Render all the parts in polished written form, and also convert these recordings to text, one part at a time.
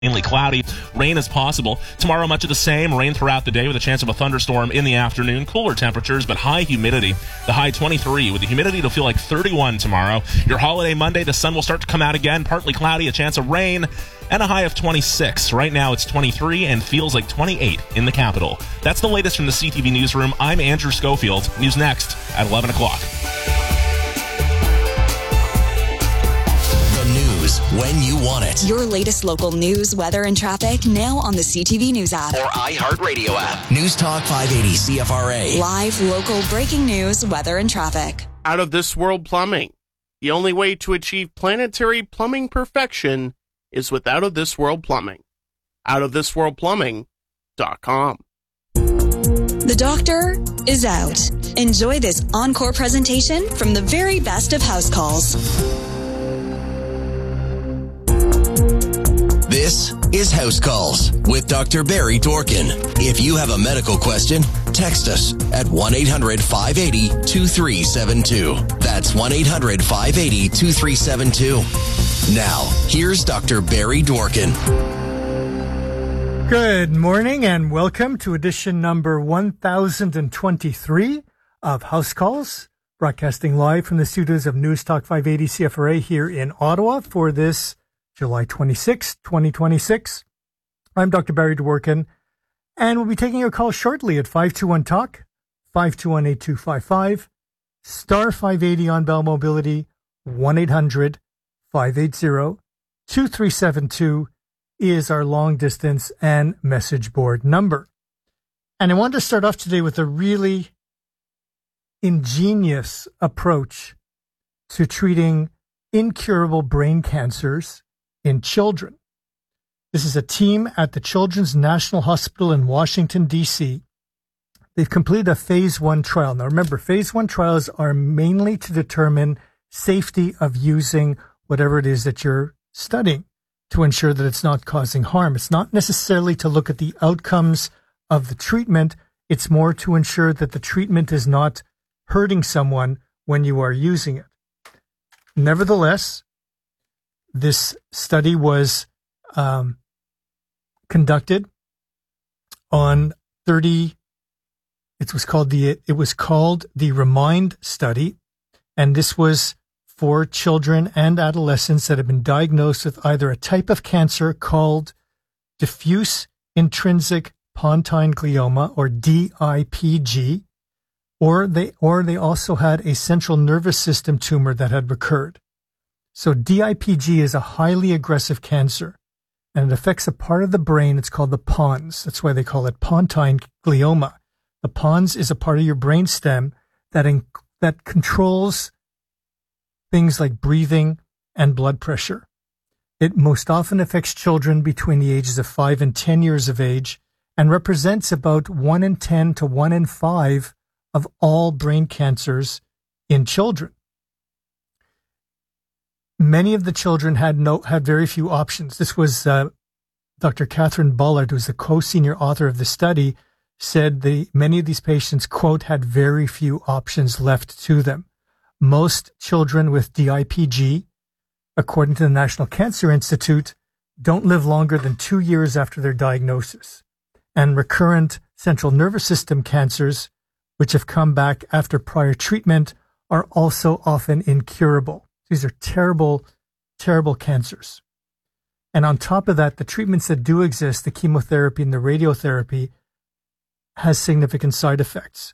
Mainly cloudy. Rain is possible. Tomorrow, much of the same. Rain throughout the day with a chance of a thunderstorm in the afternoon. Cooler temperatures, but high humidity. The high 23. With the humidity, it'll feel like 31 tomorrow. Your holiday Monday, the sun will start to come out again. Partly cloudy, a chance of rain, and a high of 26. Right now, it's 23 and feels like 28 in the capital. That's the latest from the CTV Newsroom. I'm Andrew Schofield. News next at 11 o'clock. When you want it. Your latest local news, weather, and traffic now on the CTV News app. Or iHeartRadio app. News Talk 580 CFRA. Live local breaking news, weather, and traffic. Out of This World Plumbing. The only way to achieve planetary plumbing perfection is with Out of This World Plumbing. OutofThisWorldPlumbing.com. The doctor is out. Enjoy this encore presentation from the very best of house calls. This is House Calls with Dr. Barry Dorkin. If you have a medical question, text us at 1-800-580-2372. That's 1-800-580-2372. Now, here's Dr. Barry Dorkin. Good morning and welcome to edition number 1023 of House Calls, broadcasting live from the studios of News Talk 580 CFRA here in Ottawa for this July 26, 2026. I'm Dr. Barry Dworkin, and we'll be taking your call shortly at 521-TALK, 521-8255, star 580 on Bell Mobility, 1-800-580-2372 is our long distance and message board number. And I want to start off today with a really ingenious approach to treating incurable brain cancers in children. This is a team at the Children's National Hospital in Washington, D.C. They've completed a phase 1 trial. Now remember, phase 1 trials are mainly to determine safety of using whatever it is that you're studying to ensure that it's not causing harm. It's not necessarily to look at the outcomes of the treatment. It's more to ensure that the treatment is not hurting someone when you are using it. Nevertheless, this study was conducted on 30. It was called the REMIND study, and this was for children and adolescents that have been diagnosed with either a type of cancer called diffuse intrinsic pontine glioma, or DIPG, or they also had a central nervous system tumor that had recurred. So DIPG is a highly aggressive cancer, and it affects a part of the brain. It's called the pons. That's why they call it pontine glioma. The pons is a part of your brain stem that controls things like breathing and blood pressure. It most often affects children between the ages of 5 and 10 years of age and represents about 1 in 10 to 1 in 5 of all brain cancers in children. Many of the children had very few options. This was Dr. Catherine Bullard, who's the co-senior author of the study, said many of these patients, quote, had very few options left to them. Most children with DIPG, according to the National Cancer Institute, don't live longer than 2 years after their diagnosis. And recurrent central nervous system cancers, which have come back after prior treatment, are also often incurable. These are terrible, terrible cancers. And on top of that, the treatments that do exist, the chemotherapy and the radiotherapy, has significant side effects.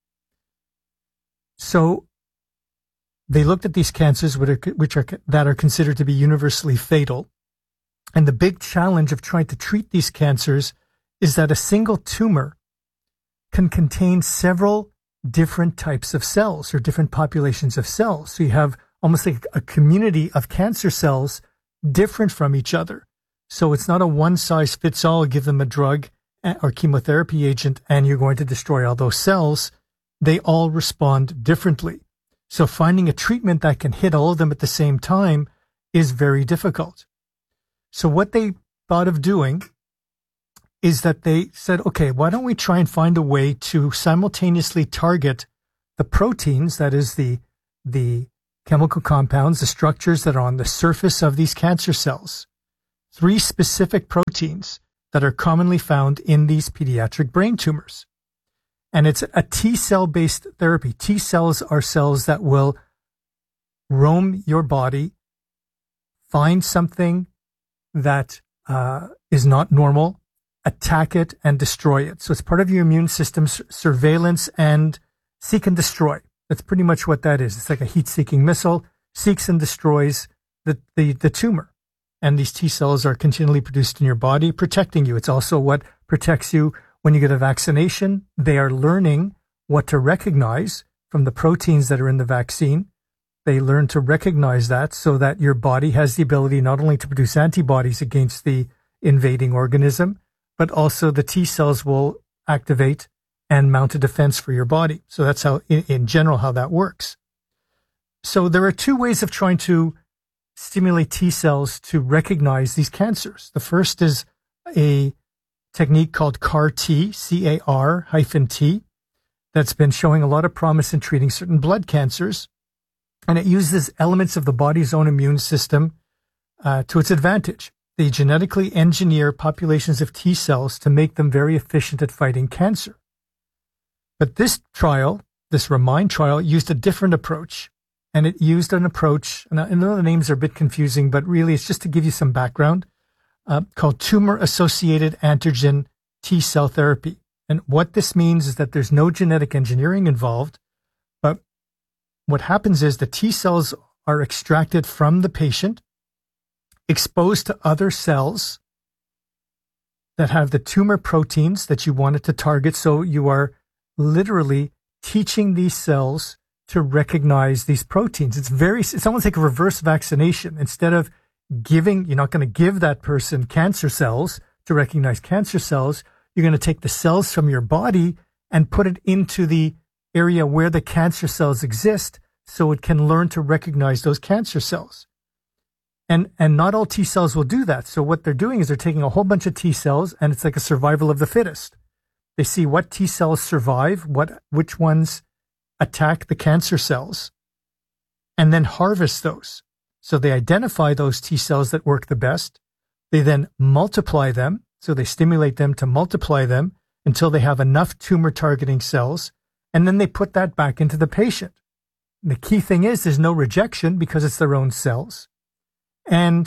So they looked at these cancers that are considered to be universally fatal. And the big challenge of trying to treat these cancers is that a single tumor can contain several different types of cells or different populations of cells. So you have almost like a community of cancer cells different from each other. So it's not a one-size-fits-all, give them a drug or chemotherapy agent and you're going to destroy all those cells. They all respond differently. So finding a treatment that can hit all of them at the same time is very difficult. So what they thought of doing is that they said, okay, why don't we try and find a way to simultaneously target the proteins, that is the chemical compounds, the structures that are on the surface of these cancer cells, 3 specific proteins that are commonly found in these pediatric brain tumors. And it's a T-cell based therapy. T cells are cells that will roam your body, find something that is not normal, attack it, and destroy it. So it's part of your immune system's surveillance and seek and destroy. That's pretty much what that is. It's like a heat-seeking missile, seeks and destroys the tumor. And these T cells are continually produced in your body, protecting you. It's also what protects you when you get a vaccination. They are learning what to recognize from the proteins that are in the vaccine. They learn to recognize that so that your body has the ability not only to produce antibodies against the invading organism, but also the T cells will activate and mount a defense for your body. So that's how, in general, how that works. So there are 2 ways of trying to stimulate T cells to recognize these cancers. The first is a technique called CAR-T, C-A-R-T, that's been showing a lot of promise in treating certain blood cancers. And it uses elements of the body's own immune system to its advantage. They genetically engineer populations of T cells to make them very efficient at fighting cancer. But this trial, this REMIND trial, used a different approach. And it used an approach, and I know the names are a bit confusing, but really it's just to give you some background, called tumor-associated antigen T cell therapy. And what this means is that there's no genetic engineering involved, but what happens is the T cells are extracted from the patient, exposed to other cells that have the tumor proteins that you wanted to target. So you are literally teaching these cells to recognize these proteins. It's almost like a reverse vaccination. Instead of you're not going to give that person cancer cells to recognize cancer cells. You're going to take the cells from your body and put it into the area where the cancer cells exist so it can learn to recognize those cancer cells. And not all T cells will do that. So what they're doing is they're taking a whole bunch of T cells, and it's like a survival of the fittest. They see what T cells survive, which ones attack the cancer cells, and then harvest those. So they identify those T cells that work the best. They then multiply them. So they stimulate them to multiply them until they have enough tumor targeting cells. And then they put that back into the patient. The key thing is there's no rejection because it's their own cells. And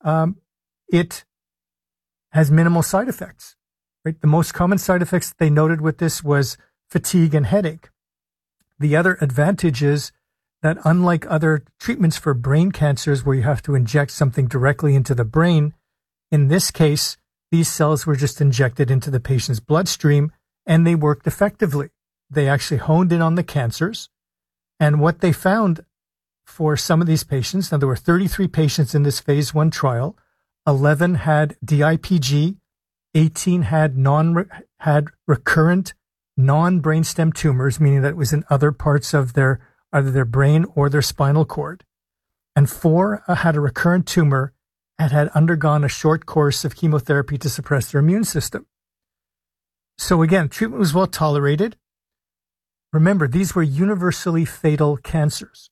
it has minimal side effects. Right? The most common side effects they noted with this was fatigue and headache. The other advantage is that unlike other treatments for brain cancers where you have to inject something directly into the brain, in this case, these cells were just injected into the patient's bloodstream and they worked effectively. They actually honed in on the cancers. And what they found for some of these patients, now there were 33 patients in this phase 1 trial, 11 had DIPG, 18 had recurrent non-brainstem tumors, meaning that it was in other parts of either their brain or their spinal cord. And 4 had a recurrent tumor and had undergone a short course of chemotherapy to suppress their immune system. So again, treatment was well tolerated. Remember, these were universally fatal cancers.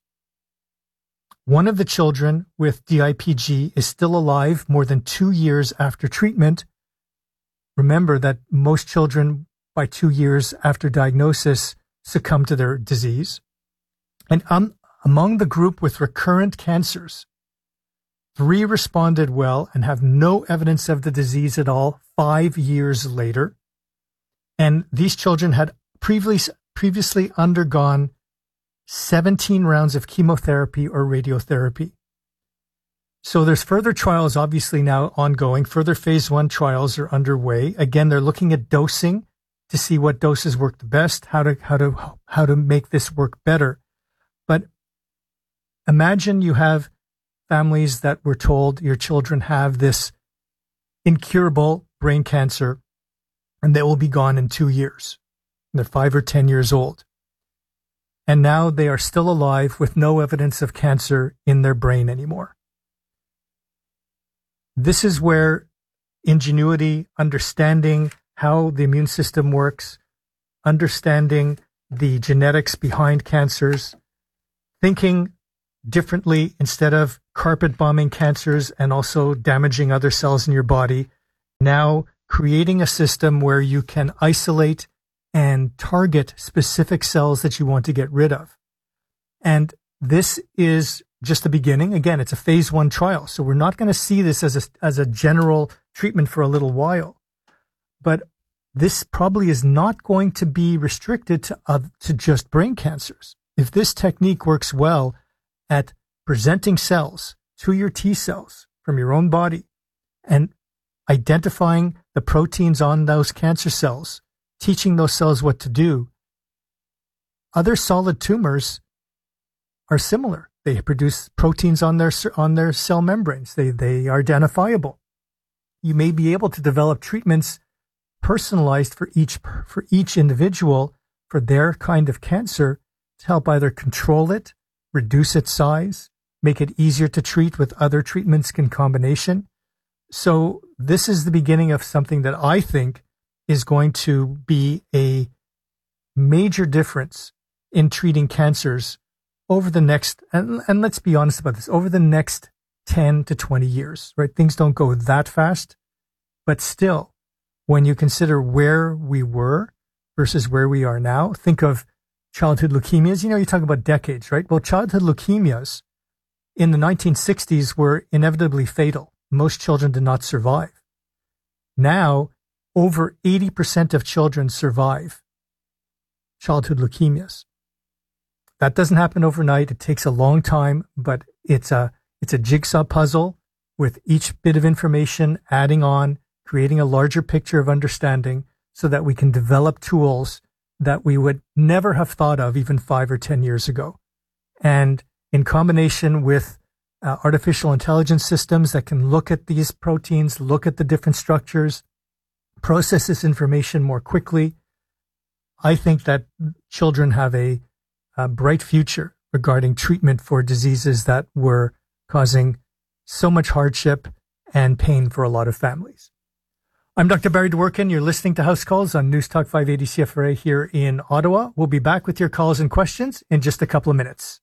One of the children with DIPG is still alive more than 2 years after treatment. Remember that most children by 2 years after diagnosis succumb to their disease. And among the group with recurrent cancers, 3 responded well and have no evidence of the disease at all 5 years later. And these children had previously undergone 17 rounds of chemotherapy or radiotherapy. So there's further trials obviously now ongoing. Further phase 1 trials are underway. Again, they're looking at dosing to see what doses work the best, how to make this work better. But imagine you have families that were told your children have this incurable brain cancer and they will be gone in 2 years. They're 5 or 10 years old. And now they are still alive with no evidence of cancer in their brain anymore. This is where ingenuity, understanding how the immune system works, understanding the genetics behind cancers, thinking differently instead of carpet bombing cancers and also damaging other cells in your body. Now creating a system where you can isolate and target specific cells that you want to get rid of. And this is just the beginning. Again, it's a phase 1 trial. So we're not going to see this as a general treatment for a little while. But this probably is not going to be restricted to just brain cancers. If this technique works well at presenting cells to your T cells from your own body and identifying the proteins on those cancer cells, teaching those cells what to do, other solid tumors are similar. They produce proteins on their cell membranes. They are identifiable. You may be able to develop treatments personalized for each individual for their kind of cancer to help either control it, reduce its size, make it easier to treat with other treatments in combination. So this is the beginning of something that I think is going to be a major difference in treating cancers over the next, and let's be honest about this, over the next 10 to 20 years, right? Things don't go that fast, but still, when you consider where we were versus where we are now, think of childhood leukemias. You talk about decades, right? Well, childhood leukemias in the 1960s were inevitably fatal. Most children did not survive. Now, over 80% of children survive childhood leukemias. That doesn't happen overnight. It takes a long time, but it's a jigsaw puzzle with each bit of information adding on, creating a larger picture of understanding so that we can develop tools that we would never have thought of even 5 or 10 years ago. And in combination with artificial intelligence systems that can look at these proteins, look at the different structures, process this information more quickly, I think that children have a bright future regarding treatment for diseases that were causing so much hardship and pain for a lot of families. I'm Dr. Barry Dworkin. You're listening to House Calls on News Talk 580 CFRA here in Ottawa. We'll be back with your calls and questions in just a couple of minutes.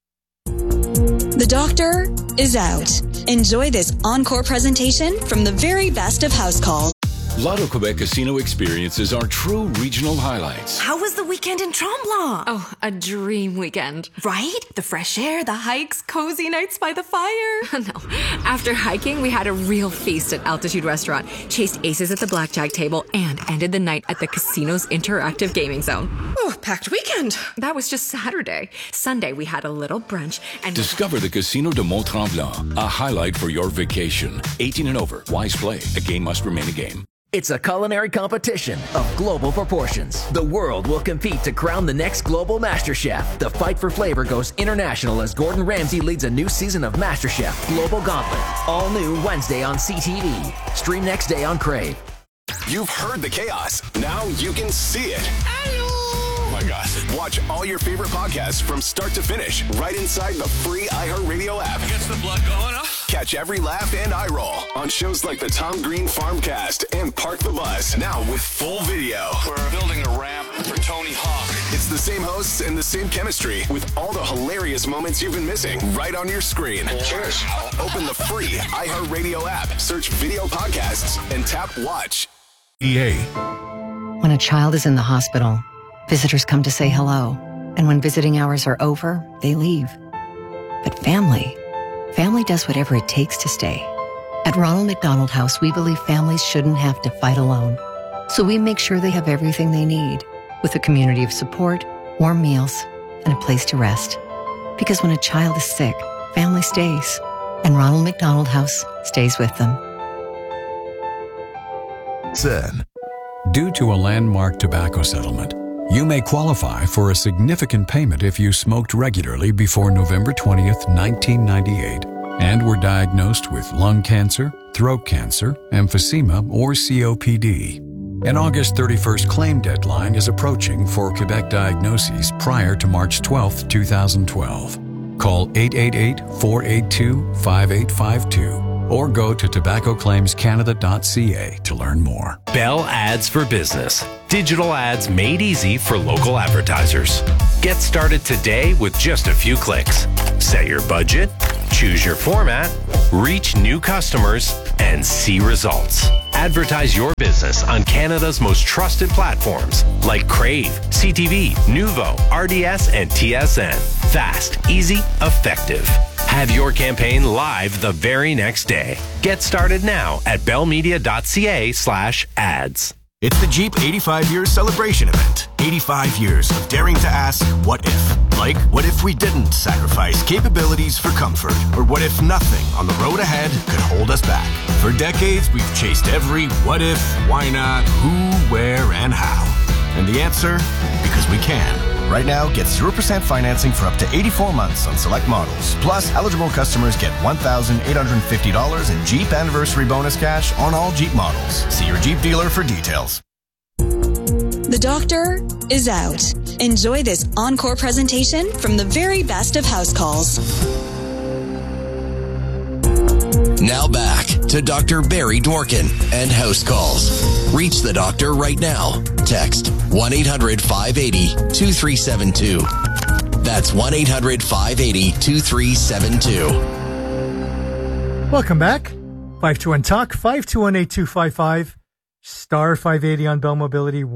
The doctor is out. Enjoy this encore presentation from the very best of House Calls. Lotto Quebec Casino experiences are true regional highlights. How was the weekend in Tremblant? Oh, a dream weekend. Right? The fresh air, the hikes, cozy nights by the fire. No. After hiking, we had a real feast at Altitude Restaurant, chased aces at the blackjack table, and ended the night at the casino's interactive gaming zone. Oh, packed weekend. That was just Saturday. Sunday, we had a little brunch and... Discover the Casino de Mont-Tremblant, a highlight for your vacation. 18 and over. Wise play. A game must remain a game. It's a culinary competition of global proportions. The world will compete to crown the next global MasterChef. The fight for flavor goes international as Gordon Ramsay leads a new season of MasterChef Global Gauntlet. All new Wednesday on CTV. Stream next day on Crave. You've heard the chaos. Now you can see it. Oh my gosh. Watch all your favorite podcasts from start to finish right inside the free iHeartRadio app. Gets the blood going, huh? Catch every laugh and eye roll on shows like the Tom Green Farmcast and Park the Bus. Now with full video. We're building a ramp for Tony Hawk. It's the same hosts and the same chemistry with all the hilarious moments you've been missing right on your screen. Cheers. Open the free iHeartRadio app, search video podcasts, and tap watch. EA. When a child is in the hospital, visitors come to say hello. And when visiting hours are over, they leave. But family does whatever it takes to stay. At Ronald McDonald House, we believe families shouldn't have to fight alone. So we make sure they have everything they need, with a community of support, warm meals, and a place to rest. Because when a child is sick, family stays. And Ronald McDonald House stays with them. Due to a landmark tobacco settlement, you may qualify for a significant payment if you smoked regularly before November 20th, 1998, and were diagnosed with lung cancer, throat cancer, emphysema, or COPD. An August 31st claim deadline is approaching for Quebec diagnoses prior to March 12th, 2012. Call 888-482-5852 or go to tobaccoclaimscanada.ca to learn more. Bell Ads for Business. digital ads made easy for local advertisers. Get started today with just a few clicks. Set your budget, choose your format, reach new customers, and see results. Advertise your business on Canada's most trusted platforms like Crave, CTV, Nuvo, RDS, and TSN. Fast, easy, effective. Have your campaign live the very next day. Get started now at bellmedia.ca/ads. It's the Jeep 85 Years Celebration Event. 85 years of daring to ask, what if? Like, what if we didn't sacrifice capabilities for comfort? Or what if nothing on the road ahead could hold us back? For decades, we've chased every what if, why not, who, where, and how. And the answer? Because we can. Right now, get 0% financing for up to 84 months on select models. Plus, eligible customers get $1,850 in Jeep Anniversary Bonus cash on all Jeep models. See your Jeep dealer for details. The doctor is out. Enjoy this encore presentation from the very best of house calls. Now back to Dr. Barry Dworkin and House Calls. Reach the doctor right now. Text 1-800-580-2372. That's 1-800-580-2372. Welcome back. 521 Talk, 521-8255, star 580 on Bell Mobility,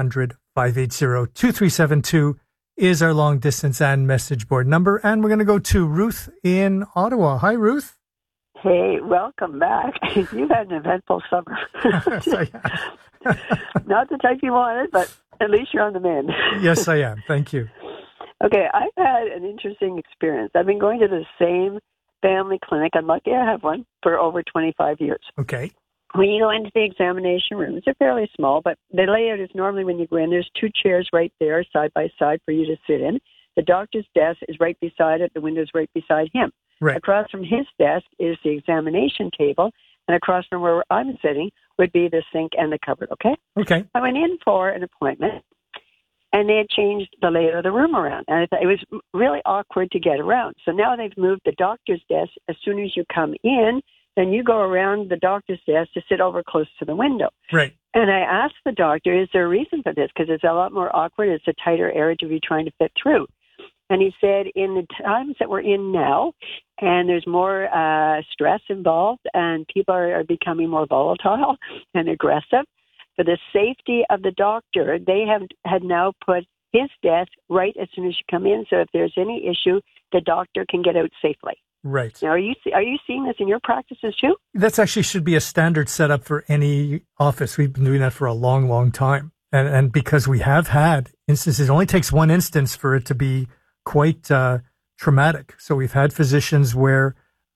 1-800-580-2372 is our long distance and message board number. And we're going to go to Ruth in Ottawa. Hi, Ruth. Hey, welcome back. You've had an eventful summer. Yes, I have. Not the type you wanted, but at least you're on the mend. Yes, I am. Thank you. Okay, I've had an interesting experience. I've been going to the same family clinic. I'm lucky I have one for over 25 years. Okay. When you go into the examination rooms, they're fairly small, but the layout is normally when you go in, there's two chairs right there, side by side, for you to sit in. The doctor's desk is right beside it. The window's right beside him. Right. Across from his desk is the examination table, and across from where I'm sitting would be the sink and the cupboard, okay? Okay. I went in for an appointment, and they had changed the layout of the room around, and it was really awkward to get around. So now they've moved the doctor's desk. As soon as you come in, then you go around the doctor's desk to sit over close to the window. Right. And I asked the doctor, is there a reason for this? Because it's a lot more awkward. It's a tighter area to be trying to fit through. And he said, in the times that we're in now, and there's more stress involved, and people are becoming more volatile and aggressive, for the safety of the doctor, they had now put his desk right as soon as you come in. So if there's any issue, the doctor can get out safely. Right. Now, are you seeing this in your practices too? That's actually should be a standard setup for any office. We've been doing that for a long, long time. And because we have had instances, it only takes one instance for it to be quite traumatic. So we've had physicians where,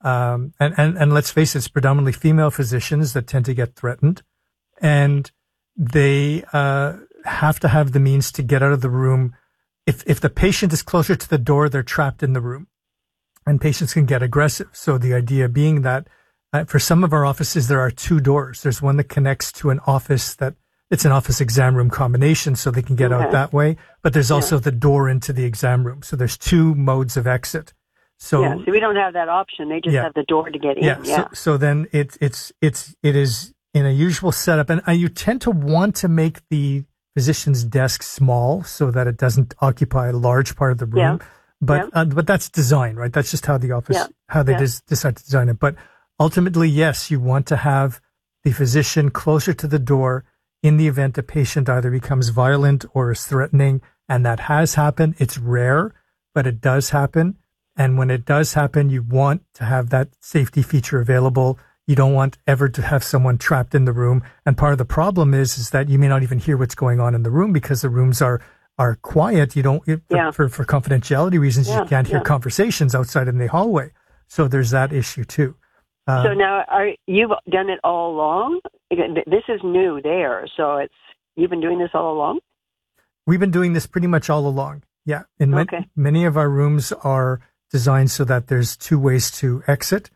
and let's face it, it's predominantly female physicians that tend to get threatened, and they have to have the means to get out of the room. If the patient is closer to the door, they're trapped in the room, and patients can get aggressive. So the idea being that for some of our offices, there are two doors. There's one that connects to an office that it's an office exam room combination, so they can get out that way. But there's also the door into the exam room. So there's two modes of exit. So we don't have that option. They just have the door to get in. Yeah. So then it is in a usual setup, and you tend to want to make the physician's desk small so that it doesn't occupy a large part of the room. But that's design, right? That's just how the office how they decide to design it. But ultimately, yes, you want to have the physician closer to the door in the event a patient either becomes violent or is threatening, and that has happened. It's rare, but it does happen. And when it does happen, you want to have that safety feature available. You don't want ever to have someone trapped in the room. And part of the problem is that you may not even hear what's going on in the room because the rooms are quiet. You don't, for confidentiality reasons, you can't hear conversations outside in the hallway. So there's that issue too. So now, you've done it all along? This is new there, so you've been doing this all along? We've been doing this pretty much all along. Yeah. Many of our rooms are designed so that there's two ways to exit.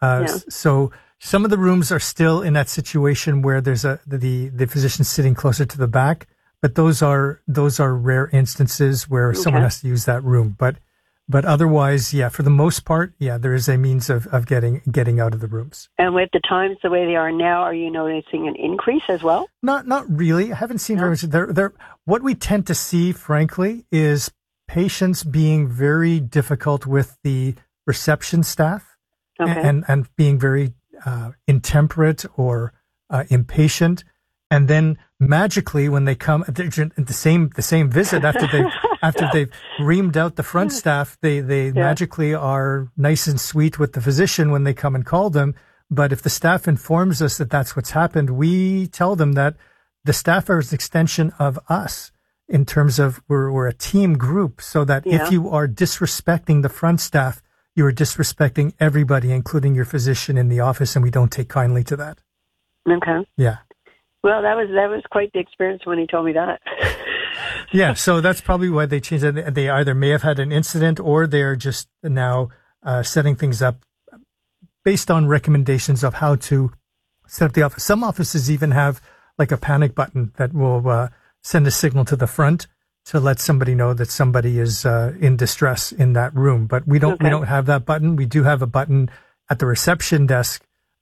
So some of the rooms are still in that situation where there's the physician sitting closer to the back, but those are rare instances where someone has to use that room. But But otherwise, yeah, for the most part, yeah, there is a means of getting out of the rooms. And with the times the way they are now, are you noticing an increase as well? Not really. I haven't seen very much. What we tend to see, frankly, is patients being very difficult with the reception staff, and being very intemperate or impatient. And then magically, when they come at the same visit after they've reamed out the front staff, they magically are nice and sweet with the physician when they come and call them. But if the staff informs us that that's what's happened, we tell them that the staff are an extension of us in terms of we're a team group. So that if you are disrespecting the front staff, you are disrespecting everybody, including your physician in the office, and we don't take kindly to that. Okay. Yeah. Well, that was quite the experience when he told me that. Yeah, so that's probably why they changed it. They either may have had an incident or they're just now setting things up based on recommendations of how to set up the office. Some offices even have like a panic button that will send a signal to the front to let somebody know that somebody is in distress in that room. But we don't have that button. We do have a button at the reception desk.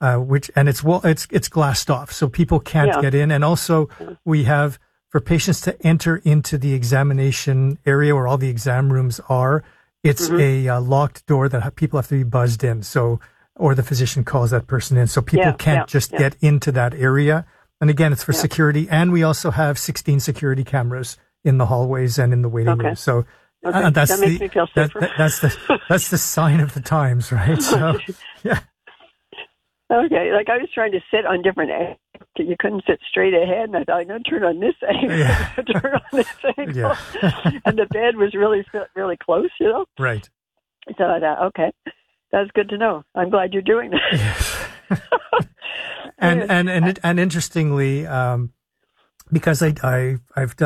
It's glassed off, so people can't get in. And also, we have for patients to enter into the examination area where all the exam rooms are. It's a locked door that people have to be buzzed in. So, or the physician calls that person in, so people can't just get into that area. And again, it's for security. And we also have 16 security cameras in the hallways and in the waiting room. So that's that makes me feel safer. That's the sign of the times, right? So yeah. Okay, like I was trying to sit on different angles. You couldn't sit straight ahead, and I thought, I'm going to turn on this angle, turn on this angle. Yeah. And the bed was really close, you know? Right. So I thought, okay, that's good to know. I'm glad you're doing that. Yes. and interestingly, because I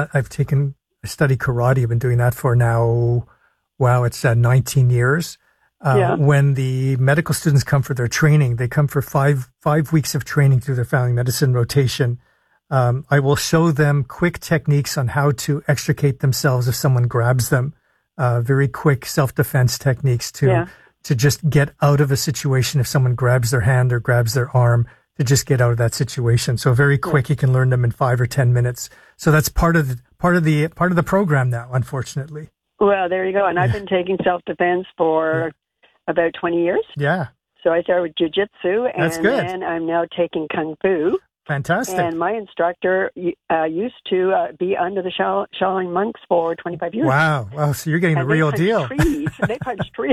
studied karate. I've been doing that for now, it's 19 years. When the medical students come for their training, they come for five weeks of training through their family medicine rotation. I will show them quick techniques on how to extricate themselves if someone grabs them. Very quick self-defense techniques to just get out of a situation if someone grabs their hand or grabs their arm, to just get out of that situation. So very quick, you can learn them in 5 or 10 minutes. So that's part of the program now, unfortunately. Well, there you go. And I've been taking self-defense for about 20 years. Yeah. So I started with jiu-jitsu, and then I'm now taking kung fu. Fantastic. And my instructor used to be under the Shaolin monks for 25 years. Wow. Well, so you're getting the real deal. They punch trees.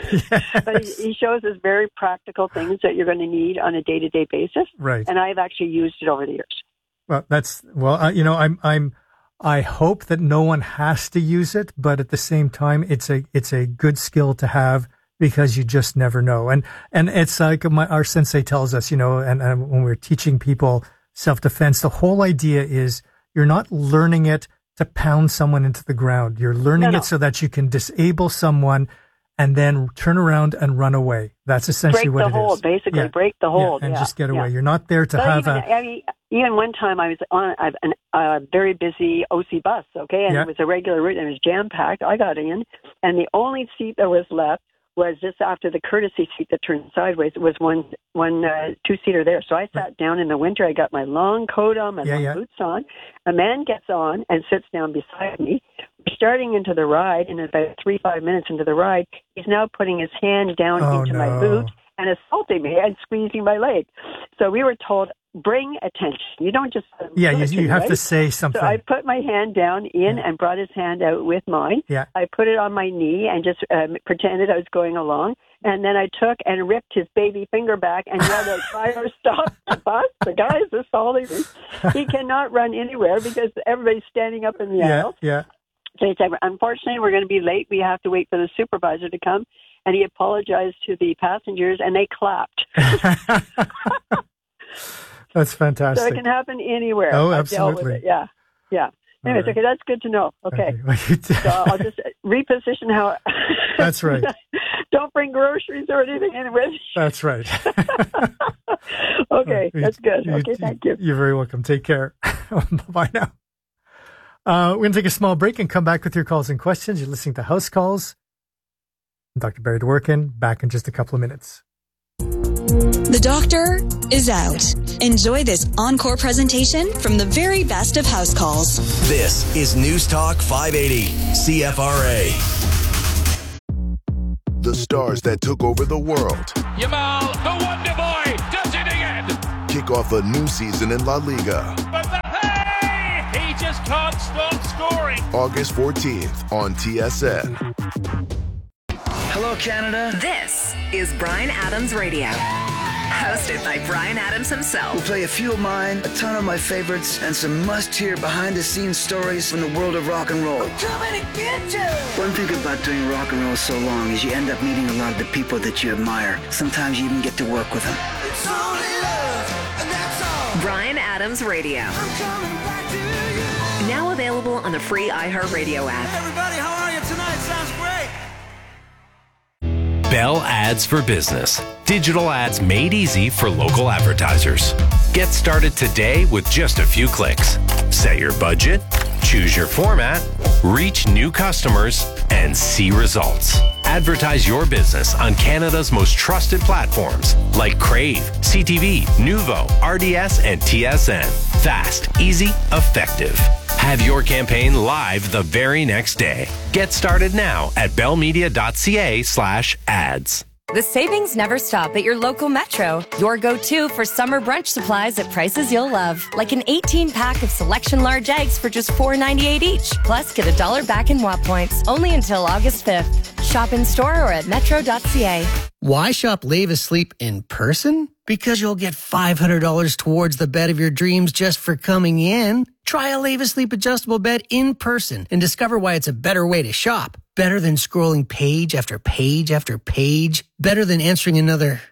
But he shows us very practical things that you're going to need on a day-to-day basis. Right. And I've actually used it over the years. Well, I hope that no one has to use it, but at the same time, it's a good skill to have, because you just never know. And it's like our sensei tells us, and when we're teaching people self-defense, the whole idea is you're not learning it to pound someone into the ground. You're learning it so that you can disable someone and then turn around and run away. That's essentially what it is. Break the hold, basically. Break the hold. And just get away. You're not there to have even one time I was on a very busy OC bus, okay? And it was a regular route, and it was jam-packed. I got in, and the only seat that was left was just after the courtesy seat that turned sideways. It was one two-seater there. So I sat down in the winter. I got my long coat on, my long boots on. A man gets on and sits down beside me. We're starting into the ride, and about 3-5 minutes into the ride, he's now putting his hand down into my boot and assaulting me and squeezing my leg. So we were told, bring attention. You don't just... you have to say something. So I put my hand down and brought his hand out with mine. Yeah. I put it on my knee and just pretended I was going along. And then I took and ripped his baby finger back and yelled out, "Fire, stop the bus. The guy is assaulting me." He cannot run anywhere because everybody's standing up in the aisle. Yeah. So he said, "Unfortunately, we're going to be late. We have to wait for the supervisor to come." And he apologized to the passengers, and they clapped. That's fantastic. So it can happen anywhere. Oh, absolutely. Yeah. Anyways, okay, that's good to know. Okay. So I'll just reposition how... That's right. Don't bring groceries or anything in with you. That's right. Okay, that's good. Okay, thank you. You're very welcome. Take care. Bye now. We're going to take a small break and come back with your calls and questions. You're listening to House Calls. Dr. Barry Dworkin, back in just a couple of minutes. The doctor is out. Enjoy this encore presentation from the very best of house calls. This is News Talk 580, CFRA. The stars that took over the world. Yamal, the Wonder Boy, does it again. Kick off a new season in La Liga. Hey, he just can't stop scoring. August 14th on TSN. Hello, Canada. This is Bryan Adams Radio. Hosted by Bryan Adams himself. We'll play a few of mine, a ton of my favorites, and some must-hear behind-the-scenes stories from the world of rock and roll. I'm coming to get you! One thing about doing rock and roll so long is you end up meeting a lot of the people that you admire. Sometimes you even get to work with them. It's only love, and that's all. Bryan Adams Radio. I'm coming back to you. Now available on the free iHeartRadio app. Hey everybody, how are you tonight? Sounds great. Bell Ads for Business. Digital ads made easy for local advertisers. Get started today with just a few clicks. Set your budget, choose your format, reach new customers, and see results. Advertise your business on Canada's most trusted platforms like Crave, CTV, Nuvo, RDS, and TSN. Fast, easy, effective. Have your campaign live the very next day. Get started now at bellmedia.ca/ads. The savings never stop at your local Metro. Your go-to for summer brunch supplies at prices you'll love. Like an 18-pack of Selection large eggs for just $4.98 each. Plus, get $1 back in WAP points. Only until August 5th. Shop in store or at metro.ca. Why shop Leva Sleep in person? Because you'll get $500 towards the bed of your dreams just for coming in. Try a Leva Sleep adjustable bed in person and discover why it's a better way to shop. Better than scrolling page after page after page. Better than answering another,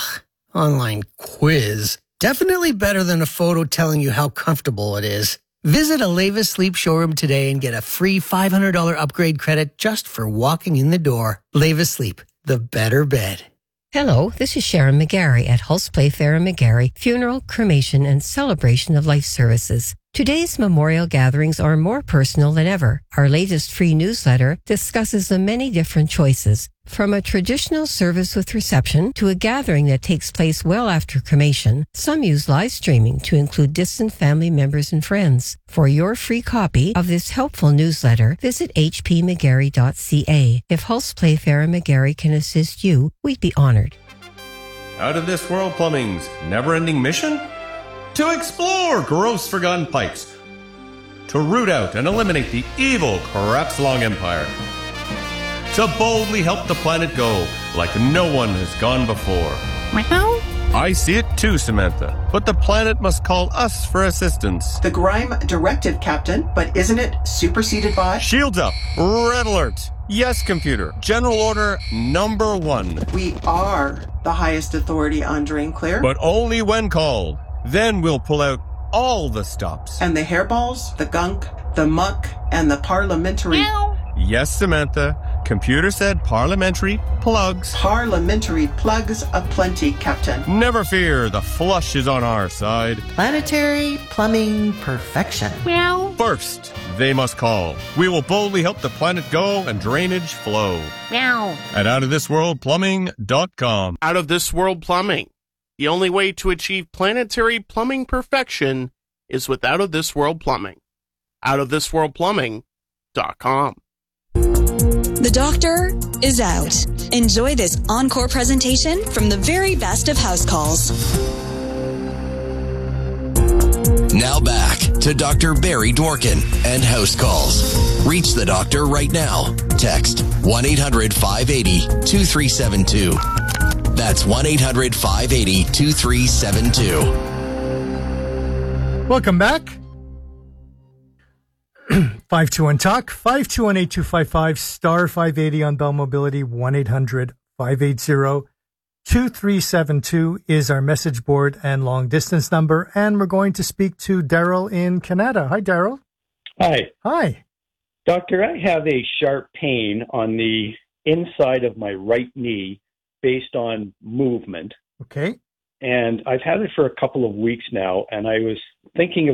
online quiz. Definitely better than a photo telling you how comfortable it is. Visit a Leva Sleep showroom today and get a free $500 upgrade credit just for walking in the door. Leva Sleep, the better bed. Hello, this is Sharon McGarry at Hulse Playfair and McGarry Funeral, Cremation, and Celebration of Life Services. Today's memorial gatherings are more personal than ever. Our latest free newsletter discusses the many different choices, from a traditional service with reception to a gathering that takes place well after cremation. Some use live streaming to include distant family members and friends. For your free copy of this helpful newsletter, visit hpmcgarry.ca. If Hulse Playfair and McGarry can assist you, we'd be honored. Out of This World Plumbing's never-ending mission? To explore gross forgotten pipes. To root out and eliminate the evil Crapslong Empire. To boldly help the planet go like no one has gone before. Meow. I see it too, Samantha, but the planet must call us for assistance. The Grime directive, Captain, but isn't it superseded by? Shields up. Red alert. Yes, computer. General order number 1. We are the highest authority on Drain Clear. But only when called. Then we'll pull out all the stops. And the hairballs, the gunk, the muck, and the parliamentary... Meow. Yes, Samantha. Computer said parliamentary plugs. Parliamentary plugs aplenty, Captain. Never fear, the flush is on our side. Planetary plumbing perfection. Meow. First, they must call. We will boldly help the planet go and drainage flow. Meow. At outofthisworldplumbing.com. Out of This World Plumbing. The only way to achieve planetary plumbing perfection is with Out of This World Plumbing. outofthisworldplumbing.com. The doctor is out. Enjoy this encore presentation from the very best of house calls. Now back to Dr. Barry Dworkin and House Calls. Reach the doctor right now. Text 1-800-580-2372. That's 1-800-580-2372. Welcome back. 521-TALK, 521-8255, star 580 on Bell Mobility, 1-800-580-2372 is our message board and long distance number. And we're going to speak to Daryl in Canada. Hi, Daryl. Hi. Hi. Doctor, I have a sharp pain on the inside of my right knee based on movement. Okay. And I've had it for a couple of weeks now, and I was thinking of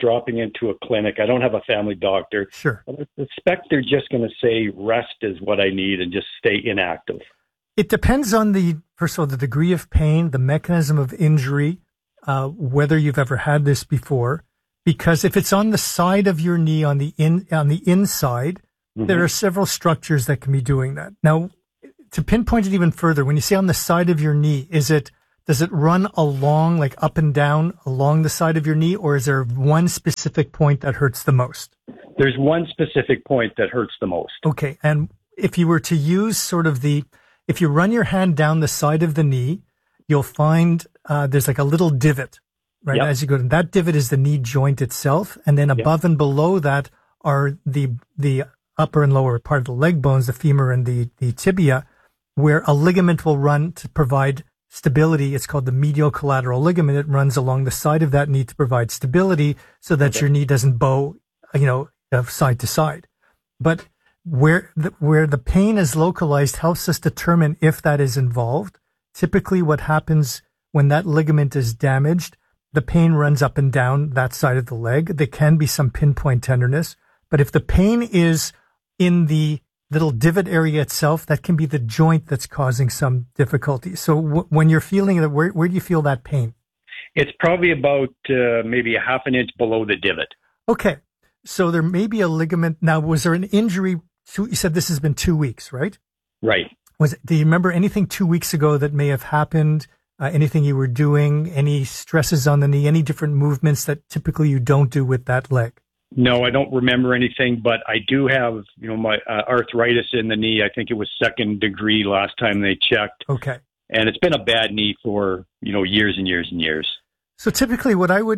dropping into a clinic. I don't have a family doctor. Sure. I suspect they're just going to say rest is what I need and just stay inactive. It depends on first of all, the degree of pain, the mechanism of injury, whether you've ever had this before. Because if it's on the side of your knee, on the inside, there are several structures that can be doing that. Now, to pinpoint it even further, when you say on the side of your knee, does it run along, like up and down along the side of your knee, or is there one specific point that hurts the most? There's one specific point that hurts the most. Okay. And if you were to use if you run your hand down the side of the knee, you'll find there's like a little divot, right? Yep. As you go, that divot is the knee joint itself. And then above and below that are the upper and lower part of the leg bones, the femur and the tibia, where a ligament will run to provide stability. It's called the medial collateral ligament. It runs along the side of that knee to provide stability so that your knee doesn't bow, side to side. But where the pain is localized helps us determine if that is involved. Typically what happens when that ligament is damaged, the pain runs up and down that side of the leg. There can be some pinpoint tenderness, but if the pain is in the little divot area itself, that can be the joint that's causing some difficulty. So when you're feeling that, where do you feel that pain? It's probably about maybe a half an inch below the divot. Okay. So there may be a ligament. Now, was there an injury? You said this has been 2 weeks, right? Right. Do you remember anything 2 weeks ago that may have happened? Anything you were doing? Any stresses on the knee? Any different movements that typically you don't do with that leg? No, I don't remember anything, but I do have, my arthritis in the knee. I think it was 2nd degree last time they checked. Okay. And it's been a bad knee for, years and years and years. So typically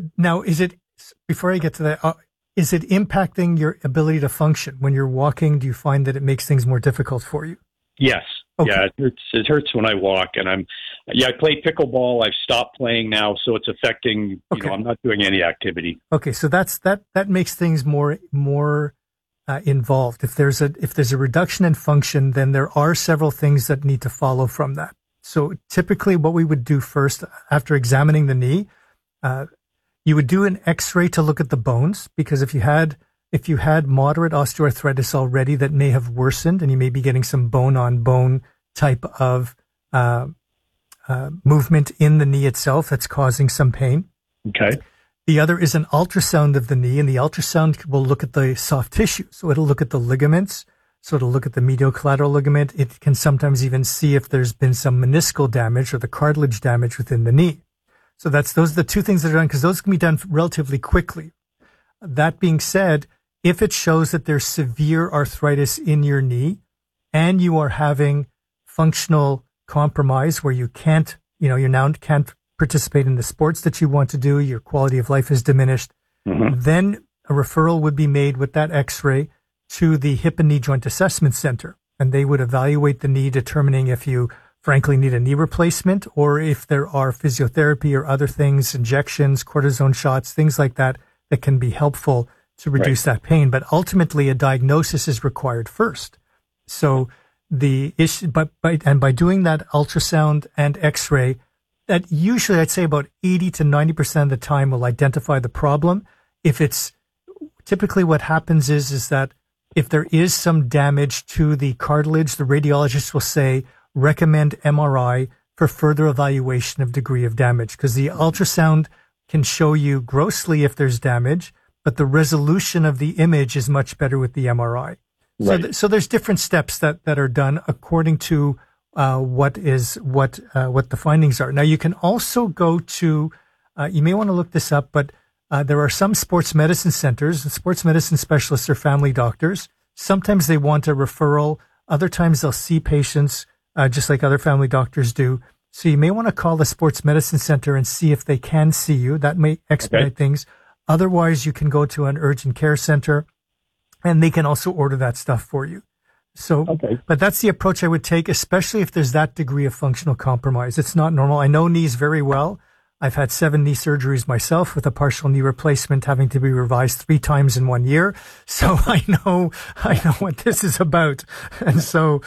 before I get to that, is it impacting your ability to function? When you're walking, do you find that it makes things more difficult for you? Yes. Okay. Yeah, it hurts when I walk, and I play pickleball. I've stopped playing now, so it's affecting, I'm not doing any activity. Okay. So that makes things more involved. If there's a reduction in function, then there are several things that need to follow from that. So typically what we would do first after examining the knee, you would do an x-ray to look at the bones, because if you had moderate osteoarthritis already, that may have worsened, and you may be getting some bone-on-bone type of movement in the knee itself that's causing some pain. Okay. The other is an ultrasound of the knee, and the ultrasound will look at the soft tissue. So it'll look at the ligaments. So it'll look at the medial collateral ligament. It can sometimes even see if there's been some meniscal damage or the cartilage damage within the knee. So those are the two things that are done, because those can be done relatively quickly. That being said, if it shows that there's severe arthritis in your knee and you are having functional compromise where you can't participate in the sports that you want to do, your quality of life is diminished, then a referral would be made with that x-ray to the Hip and Knee Joint Assessment Center, and they would evaluate the knee, determining if you frankly need a knee replacement or if there are physiotherapy or other things, injections, cortisone shots, things like that can be helpful to reduce that pain. But ultimately a diagnosis is required first. So the issue, by doing that ultrasound and x-ray, that usually I'd say about 80 to 90% of the time will identify the problem. If it's typically what happens is that if there is some damage to the cartilage, the radiologist will say, recommend MRI for further evaluation of degree of damage, because the ultrasound can show you grossly if there's damage, but the resolution of the image is much better with the MRI. Right. So there's different steps that are done according to what the findings are. Now you can also go to, you may want to look this up, but there are some sports medicine centers, and sports medicine specialists are family doctors. Sometimes they want a referral. Other times they'll see patients just like other family doctors do. So you may want to call the sports medicine center and see if they can see you. That may expedite things. Otherwise, you can go to an urgent care center, and they can also order that stuff for you. So, but that's the approach I would take, especially if there's that degree of functional compromise. It's not normal. I know knees very well. I've had 7 knee surgeries myself, with a partial knee replacement having to be revised 3 times in 1 year. So I know what this is about. And so,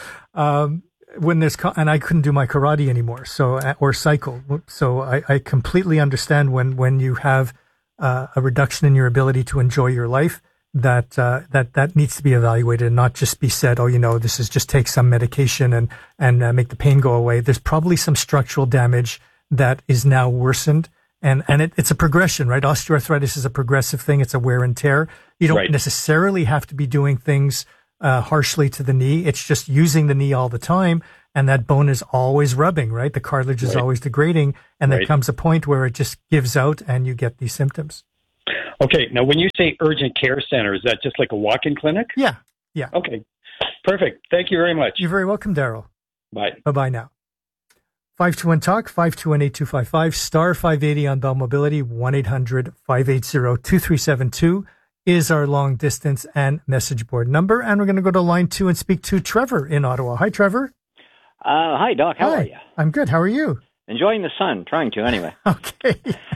when there's, and I couldn't do my karate anymore, or cycle. So I completely understand when you have a reduction in your ability to enjoy your life, that needs to be evaluated and not just be said, this is just take some medication and make the pain go away. There's probably some structural damage that is now worsened. And it's a progression, right? Osteoarthritis is a progressive thing. It's a wear and tear. You don't necessarily have to be doing things harshly to the knee. It's just using the knee all the time. And that bone is always rubbing, right? The cartilage is always degrading. And there comes a point where it just gives out and you get these symptoms. Okay. Now, when you say urgent care center, is that just like a walk-in clinic? Yeah. Yeah. Okay. Perfect. Thank you very much. You're very welcome, Daryl. Bye. Bye-bye now. 521-TALK, 521-8255, star 580 on Bell Mobility, 1-800-580-2372 is our long distance and message board number. And we're going to go to line 2 and speak to Trevor in Ottawa. Hi, Trevor. Hi, Doc. How are you? I'm good. How are you? Enjoying the sun. Trying to, anyway. Okay.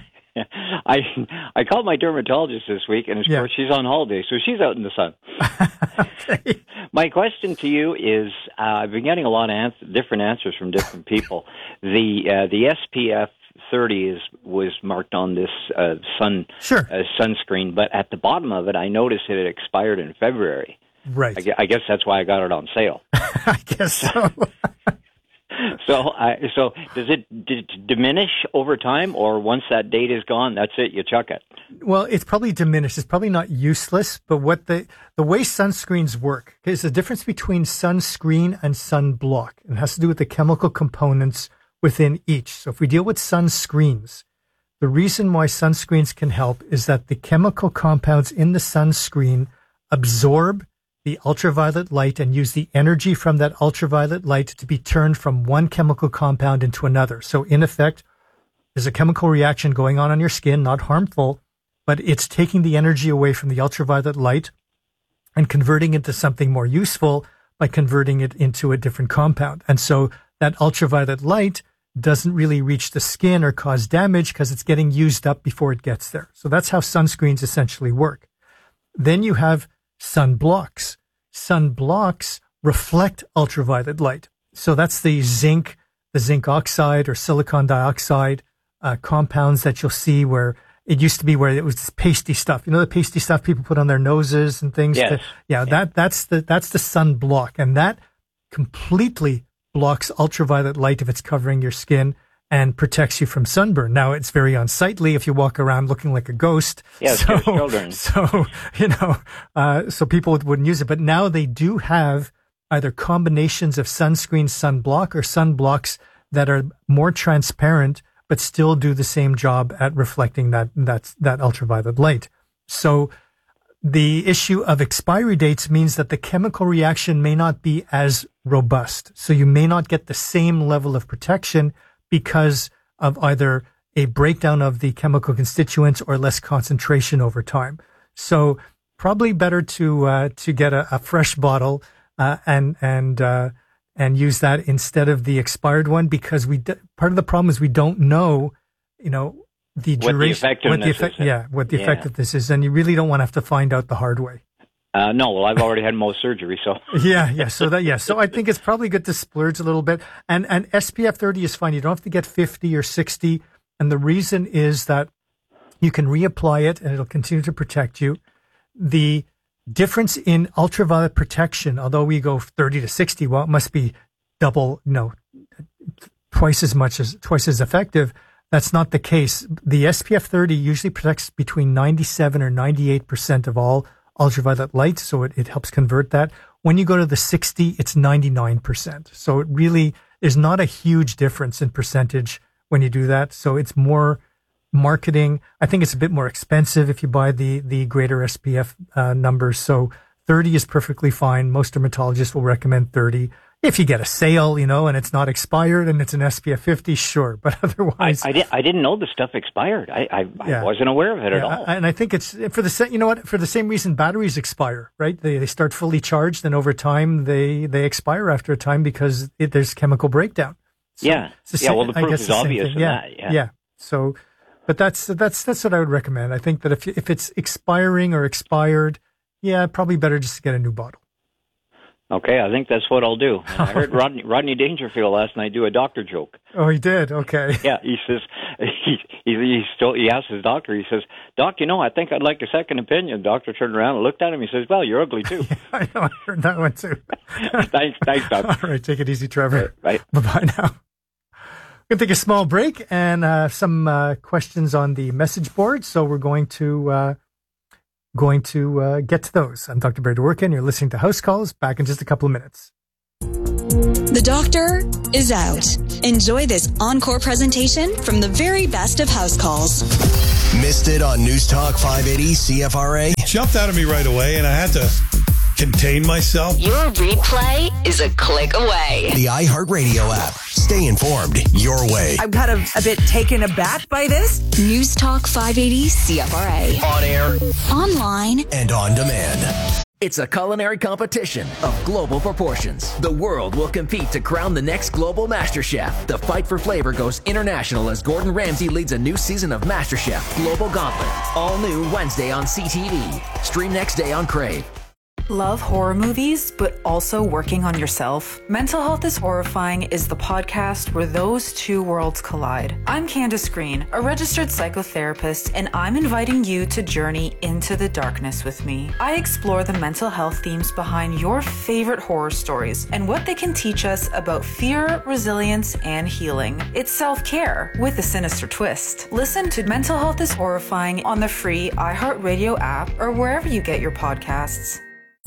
I called my dermatologist this week, and of course she's on holiday, so she's out in the sun. Okay. My question to you is, I've been getting a lot of different answers from different people. The SPF 30 was marked on this sunscreen, but at the bottom of it, I noticed it had expired in February. Right. I guess that's why I got it on sale. I guess so. So does it diminish over time, or once that date is gone, that's it, you chuck it? Well, it's probably diminished. It's probably not useless, but what the way sunscreens work is the difference between sunscreen and sunblock. It has to do with the chemical components within each. So if we deal with sunscreens, the reason why sunscreens can help is that the chemical compounds in the sunscreen absorb the ultraviolet light and use the energy from that ultraviolet light to be turned from one chemical compound into another. So in effect, there's a chemical reaction going on your skin, not harmful, but it's taking the energy away from the ultraviolet light and converting it to something more useful by converting it into a different compound. And so that ultraviolet light doesn't really reach the skin or cause damage because it's getting used up before it gets there. So that's how sunscreens essentially work. Then you have sunblocks. Sunblocks reflect ultraviolet light. So that's the zinc oxide or silicon dioxide compounds that you'll see where it used to be where it was this pasty stuff. You know, the pasty stuff people put on their noses and things. Yes. That's the sunblock, and that completely blocks ultraviolet light if it's covering your skin and protects you from sunburn. Now, it's very unsightly if you walk around looking like a ghost. Yeah, so, children. So, so people wouldn't use it. But now they do have either combinations of sunscreen, sunblock, or sunblocks that are more transparent, but still do the same job at reflecting that ultraviolet light. So the issue of expiry dates means that the chemical reaction may not be as robust. So you may not get the same level of protection because of either a breakdown of the chemical constituents or less concentration over time. So probably better to get a fresh bottle and use that instead of the expired one, because part of the problem is we don't know, the duration, what the effectiveness is, and you really don't want to have to find out the hard way. No, well, I've already had Mohs surgery, so. So I think it's probably good to splurge a little bit. And SPF 30 is fine. You don't have to get 50 or 60. And the reason is that you can reapply it and it'll continue to protect you. The difference in ultraviolet protection, although we go 30 to 60, well, it must be double, twice as effective. That's not the case. The SPF 30 usually protects between 97 or 98% of all ultraviolet light, so it helps convert that. When you go to the 60, it's 99%. So it really is not a huge difference in percentage when you do that. So it's more marketing. I think it's a bit more expensive if you buy the greater SPF numbers. So 30 is perfectly fine. Most dermatologists will recommend 30. If you get a sale, and it's not expired and it's an SPF 50, sure. But otherwise, I didn't know the stuff expired. I wasn't aware of it at all. And I think it's for the same reason batteries expire, right? They start fully charged, and over time they expire after a time because there's chemical breakdown. So well, the proof is obvious in that. Yeah. So, but that's what I would recommend. I think that if it's expiring or expired, probably better just to get a new bottle. Okay, I think that's what I'll do. And I heard Rodney Dangerfield last night do a doctor joke. Oh, he did? Okay. Yeah, he says, he asked his doctor, he says, Doc, I think I'd like a second opinion. The doctor turned around and looked at him. He says, well, you're ugly too. Yeah, I know, I heard that one too. Thanks, Doc. All right, take it easy, Trevor. Right. Bye-bye now. We're going to take a small break and some questions on the message board. So we're going to get to those. I'm Dr. Barry Dworkin. You're listening to House Calls. Back in just a couple of minutes. The doctor is out. Enjoy this encore presentation from the very best of House Calls. Missed it on News Talk 580 CFRA? Jumped out of me right away, and I had to contain myself. Your replay is a click away. The iHeartRadio app. Stay informed your way. I'm kind of a bit taken aback by this. News Talk 580 CFRA. On air, online, and on demand. It's a culinary competition of global proportions. The world will compete to crown the next global MasterChef. The fight for flavor goes international as Gordon Ramsay leads a new season of MasterChef Global Gauntlet. All new Wednesday on CTV. Stream next day on Crave. Love horror movies, but also working on yourself? Mental Health is Horrifying is the podcast where those two worlds collide. I'm Candace Green, a registered psychotherapist, and I'm inviting you to journey into the darkness with me. I explore the mental health themes behind your favorite horror stories and what they can teach us about fear, resilience, and healing. It's self-care with a sinister twist. Listen to Mental Health is Horrifying on the free iHeartRadio app or wherever you get your podcasts.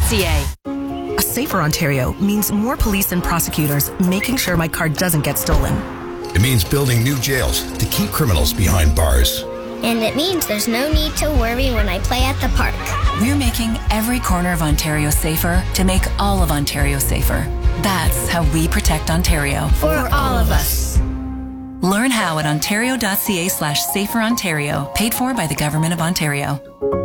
A safer Ontario means more police and prosecutors making sure my car doesn't get stolen. It means building new jails to keep criminals behind bars. And it means there's no need to worry when I play at the park. We're making every corner of Ontario safer to make all of Ontario safer. That's how we protect Ontario. For all of us. Learn how at ontario.ca/saferontario, paid for by the Government of Ontario.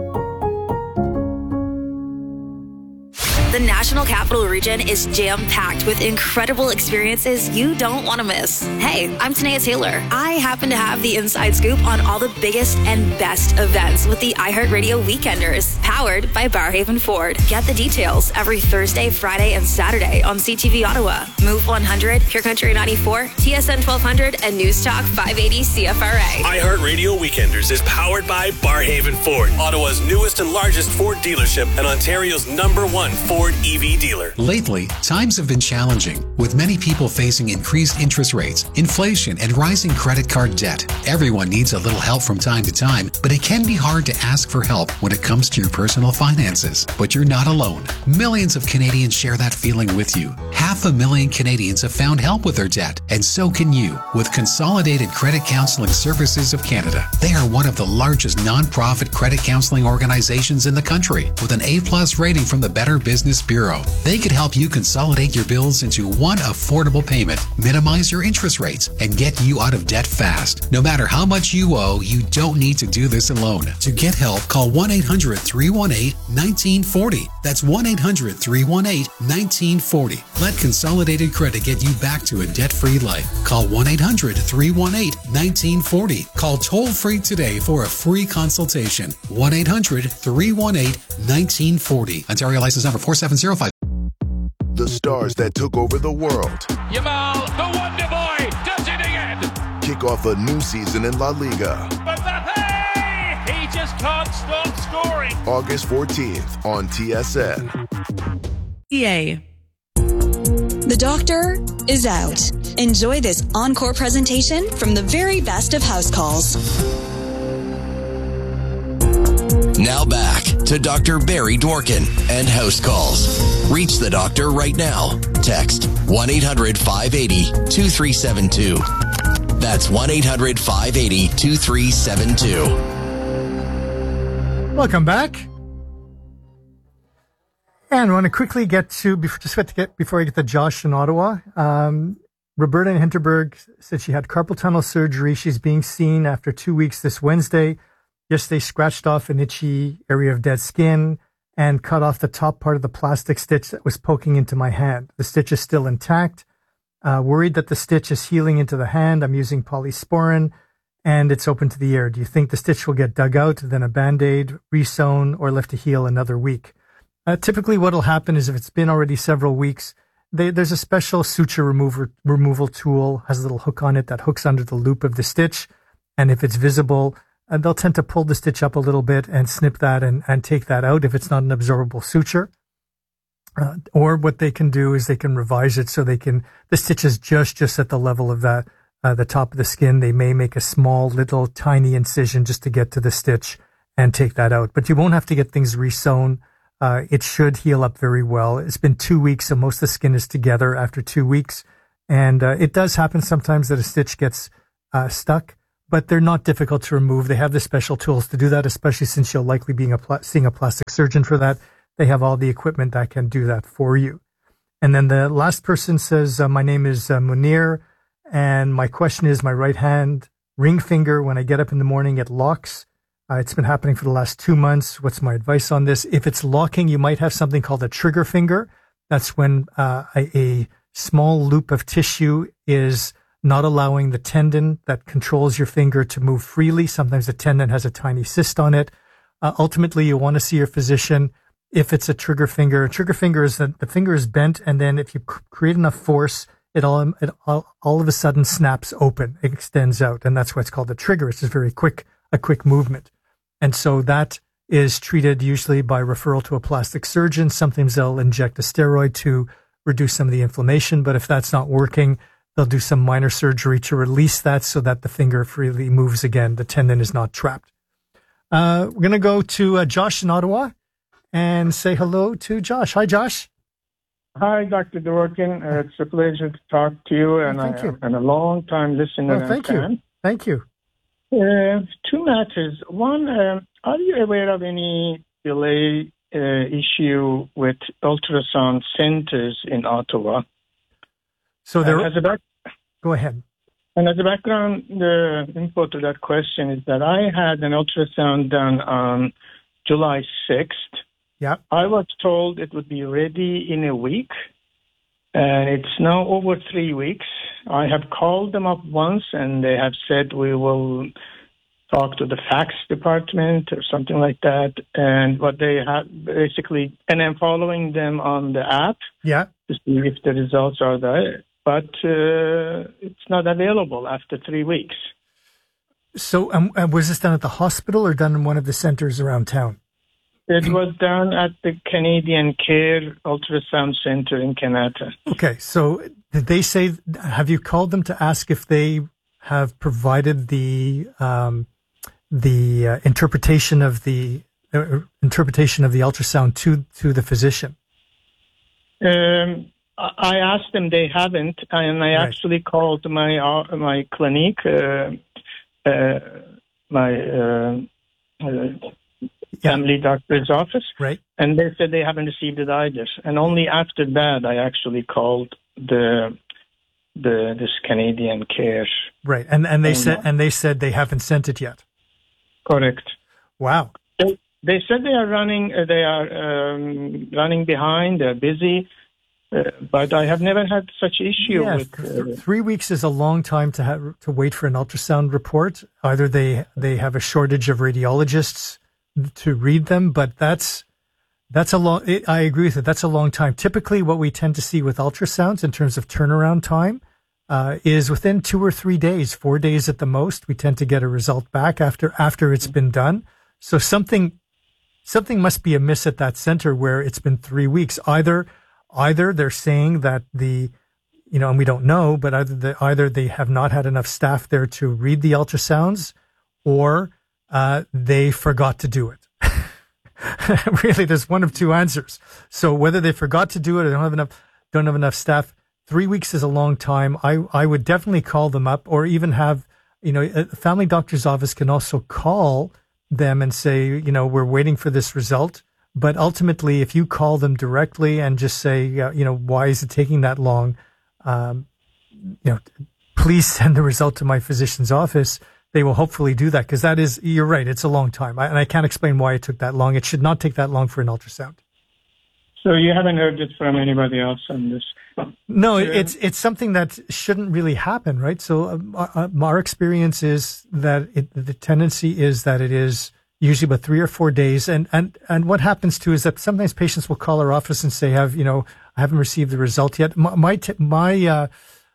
The National Capital Region is jam-packed with incredible experiences you don't want to miss. Hey, I'm Tanea Taylor. I happen to have the inside scoop on all the biggest and best events with the iHeartRadio Weekenders, powered by Barrhaven Ford. Get the details every Thursday, Friday, and Saturday on CTV Ottawa, Move 100, Pure Country 94, TSN 1200, and News Talk 580 CFRA. iHeartRadio Weekenders is powered by Barrhaven Ford, Ottawa's newest and largest Ford dealership and Ontario's #1 Ford EV dealer. Lately, times have been challenging, with many people facing increased interest rates, inflation, and rising credit card debt. Everyone needs a little help from time to time, but it can be hard to ask for help when it comes to your personal finances. But you're not alone. Millions of Canadians share that feeling with you. 500,000 Canadians have found help with their debt, and so can you with Consolidated Credit Counseling Services of Canada. They are one of the largest non-profit credit counseling organizations in the country, with an A+ rating from the Better Business Bureau. They could help you consolidate your bills into one affordable payment, minimize your interest rates, and get you out of debt fast. No matter how much you owe, you don't need to do this alone. To get help, call 1-800-318-1940. That's 1-800-318-1940. Let Consolidated Credit get you back to a debt-free life. Call 1-800-318-1940. Call toll-free today for a free consultation. 1-800-318-1940. Ontario license number 4705. The stars that took over the world. Yamal, the Wonder Boy, does it again. Kick off a new season in La Liga. Mbappe, he just can't stop scoring. August 14th on TSN. The doctor is out. Enjoy this encore presentation from the very best of House Calls. Now back to Dr. Barry Dworkin and House Calls. Reach the doctor right now. Text 1-800-580-2372. That's 1-800-580-2372. Welcome back. And I want to quickly get to, before I get to Josh in Ottawa, Roberta in Hinterberg said she had carpal tunnel surgery. She's being seen after 2 weeks this Wednesday. Yesterday, scratched off an itchy area of dead skin and cut off the top part of the plastic stitch that was poking into my hand. The stitch is still intact. Worried that the stitch is healing into the hand. I'm using polysporin and it's open to the air. Do you think the stitch will get dug out, then a Band-Aid, re-sewn, or left to heal another week? Typically what will happen is if it's been already several weeks, there's a special suture removal tool, has a little hook on it that hooks under the loop of the stitch. And if it's visible, they'll tend to pull the stitch up a little bit and snip that and take that out if it's not an absorbable suture. Or what they can do is they can revise it so the stitch is just at the level of that, the top of the skin. They may make a small, little, tiny incision just to get to the stitch and take that out. But you won't have to get things resewn. It should heal up very well. It's been 2 weeks, so most of the skin is together after 2 weeks. And it does happen sometimes that a stitch gets stuck, but they're not difficult to remove. They have the special tools to do that, especially since you'll likely be seeing a plastic surgeon for that. They have all the equipment that can do that for you. And then the last person says, my name is Munir, and my question is my right hand ring finger, when I get up in the morning, it locks. It's been happening for the last 2 months. What's my advice on this? If it's locking, you might have something called a trigger finger. That's when a small loop of tissue is not allowing the tendon that controls your finger to move freely. Sometimes the tendon has a tiny cyst on it. Ultimately, you want to see your physician if it's a trigger finger. A trigger finger is that the finger is bent, and then if you create enough force, it all of a sudden snaps open. It extends out, and that's why it's called a trigger. It's just a quick movement. And so that is treated usually by referral to a plastic surgeon. Sometimes they'll inject a steroid to reduce some of the inflammation, but if that's not working, they'll do some minor surgery to release that so that the finger freely moves again. The tendon is not trapped. We're going to go to Josh in Ottawa and say hello to Josh. Hi, Josh. Hi, Dr. Dworkin. It's a pleasure to talk to you, and I'm a long-time listener. Oh, thank you. Thank you. 2 matters. One, are you aware of any delay issue with ultrasound centers in Ottawa? So go ahead. And as a background, the info to that question is that I had an ultrasound done on July 6th. Yeah. I was told it would be ready in a week, and it's now over 3 weeks. I have called them up once, and they have said we will talk to the fax department or something like that. And what they have basically, and I'm following them on the app to see if the results are there. But it's not available after 3 weeks. So was this done at the hospital or done in one of the centers around town? It was done at the Canadian Care Ultrasound Center in Kanata. Okay, so did they say, have you called them to ask if they have provided the interpretation of the ultrasound to the physician? I asked them, they haven't, and I actually called my clinic, family doctor's office, and they said they haven't received it either. And only after that, I actually called this Canadian Care. Right, and they said they haven't sent it yet. Correct. Wow. They said they are running behind. They're busy. But I have never had such issue with. 3 weeks is a long time to wait for an ultrasound report. Either they have a shortage of radiologists to read them, but that's a long. I agree with it. That's a long time. Typically, what we tend to see with ultrasounds in terms of turnaround time is within 2 or 3 days, 4 days at the most. We tend to get a result back after it's been done. So something must be amiss at that center where it's been 3 weeks. Either they're saying that and we don't know, but either they have not had enough staff there to read the ultrasounds, or they forgot to do it. Really, there's one of two answers. So whether they forgot to do it or don't have enough staff, 3 weeks is a long time. I would definitely call them up, or even have, a family doctor's office can also call them and say, we're waiting for this result. But ultimately, if you call them directly and just say, why is it taking that long? Please send the result to my physician's office. They will hopefully do that, because you're right, it's a long time. And I can't explain why it took that long. It should not take that long for an ultrasound. So you haven't heard it from anybody else on this? No, it's something that shouldn't really happen, right? So our experience is that the tendency is that it is usually about 3 or 4 days. And what happens too is that sometimes patients will call our office and say, I haven't received the result yet. The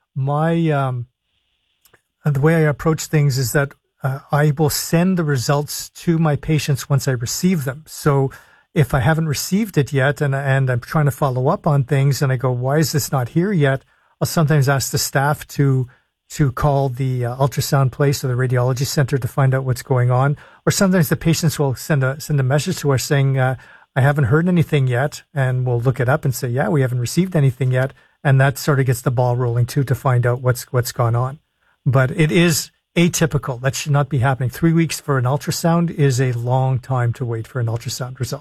way I approach things is that I will send the results to my patients once I receive them. So if I haven't received it yet and I'm trying to follow up on things and I go, why is this not here yet? I'll sometimes ask the staff to call the ultrasound place or the radiology center to find out what's going on. Or sometimes the patients will send a message to us saying, I haven't heard anything yet. And we'll look it up and say, yeah, we haven't received anything yet. And that sort of gets the ball rolling too, to find out what's gone on. But it is atypical. That should not be happening. 3 weeks for an ultrasound is a long time to wait for an ultrasound result.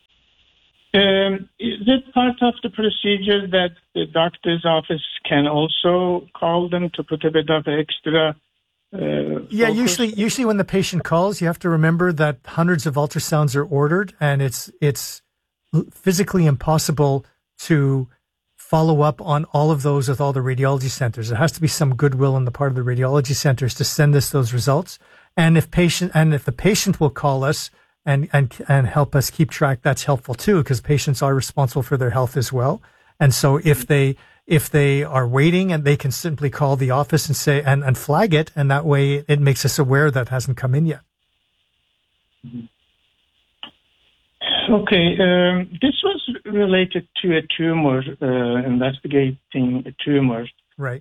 Is it part of the procedure that the doctor's office can also call them to put a bit of extra Yeah, usually when the patient calls, you have to remember that hundreds of ultrasounds are ordered, and it's physically impossible to follow up on all of those with all the radiology centers. There has to be some goodwill on the part of the radiology centers to send us those results. And if the patient will call us and help us keep track, that's helpful too, because patients are responsible for their health as well. And so if they are waiting, and they can simply call the office and say and flag it, and that way it makes us aware that hasn't come in yet. Okay, this was related to a tumor, investigating a tumor. Right.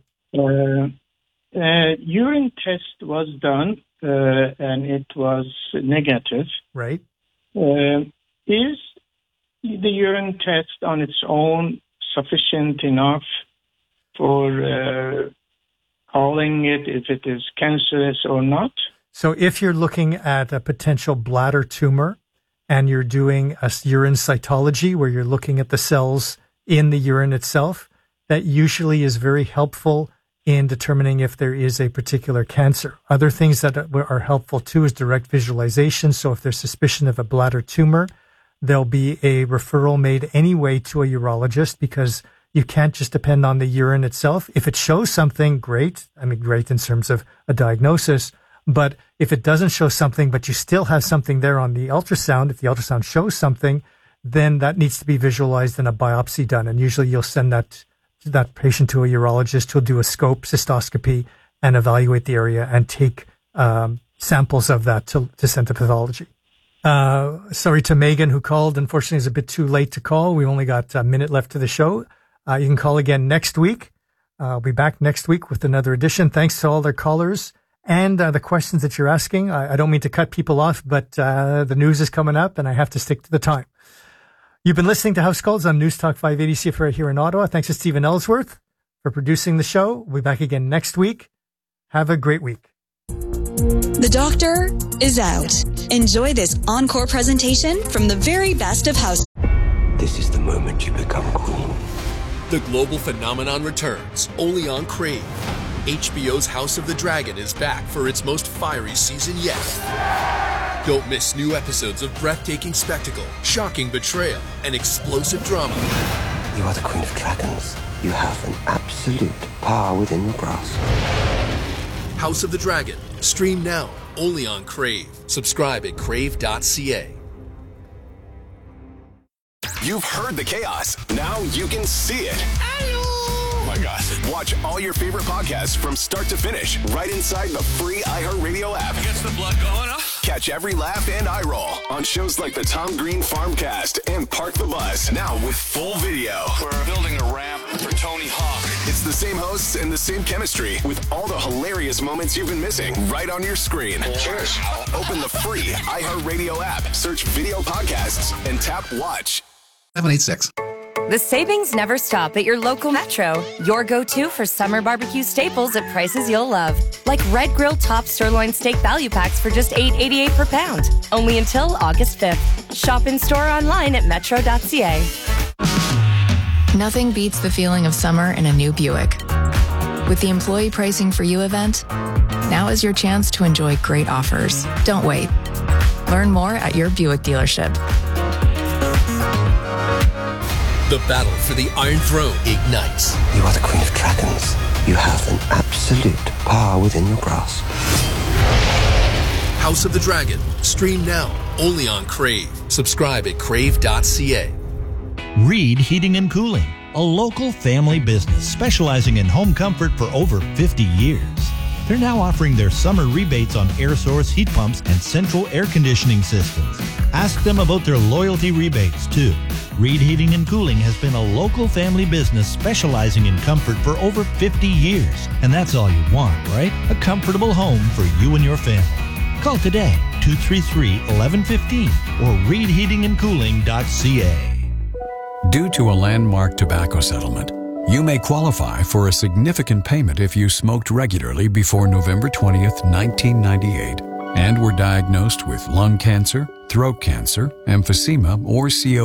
Urine test was done, and it was negative. Right. Is the urine test on its own sufficient enough for calling it if it is cancerous or not? So if you're looking at a potential bladder tumor and you're doing a urine cytology where you're looking at the cells in the urine itself, that usually is very helpful in determining if there is a particular cancer. Other things that are helpful too is direct visualization. So if there's suspicion of a bladder tumor, there'll be a referral made anyway to a urologist, because you can't just depend on the urine itself. If it shows something, great. I mean, great in terms of a diagnosis. But if it doesn't show something, but you still have something there on the ultrasound, if the ultrasound shows something, then that needs to be visualized and a biopsy done. And usually you'll send that patient to a urologist who'll do a scope cystoscopy and evaluate the area and take samples of that to send to pathology. Sorry to Megan who called. Unfortunately, it's a bit too late to call. We only got a minute left to the show. You can call again next week. I'll be back next week with another edition. Thanks to all their callers and the questions that you're asking. I don't mean to cut people off, but the news is coming up and I have to stick to the time. You've been listening to House Calls on News Talk 580 CFRA here in Ottawa. Thanks to Stephen Ellsworth for producing the show. We'll be back again next week. Have a great week. The doctor is out. Enjoy this encore presentation from the very best of House. This is the moment you become queen. The global phenomenon returns, only on Crave. HBO's House of the Dragon is back for its most fiery season yet. Don't miss new episodes of breathtaking spectacle, shocking betrayal, and explosive drama. You are the Queen of Dragons. You have an absolute power within your grasp. House of the Dragon. Stream now, only on Crave. Subscribe at crave.ca. You've heard the chaos. Now you can see it. Oh my gosh. Watch all your favorite podcasts from start to finish right inside the free iHeartRadio app. Gets the blood going, huh? Catch every laugh and eye roll on shows like the Tom Green Farmcast and Park the Bus. Now with full video. We're building a ramp for Tony Hawk. It's the same hosts and the same chemistry with all the hilarious moments you've been missing right on your screen. Cheers. Open the free iHeartRadio app, search video podcasts, and tap watch. 786. The savings never stop at your local Metro. Your go-to for summer barbecue staples at prices you'll love. Like Red Grill Top Sirloin Steak Value Packs for just $8.88 per pound. Only until August 5th. Shop in-store online at metro.ca. Nothing beats the feeling of summer in a new Buick. With the Employee Pricing for You event, now is your chance to enjoy great offers. Don't wait. Learn more at your Buick dealership. The battle for the Iron Throne ignites. You are the Queen of Dragons. You have an absolute power within your grasp. House of the Dragon. Stream now, only on Crave. Subscribe at crave.ca. Reed Heating and Cooling, a local family business specializing in home comfort for over 50 years. They're now offering their summer rebates on air source heat pumps and central air conditioning systems. Ask them about their loyalty rebates, too. Reed Heating and Cooling has been a local family business specializing in comfort for over 50 years. And that's all you want, right? A comfortable home for you and your family. Call today, 233-1115 or reedheatingandcooling.ca. Due to a landmark tobacco settlement, you may qualify for a significant payment if you smoked regularly before November 20th, 1998, and were diagnosed with lung cancer, throat cancer, emphysema, or COPD.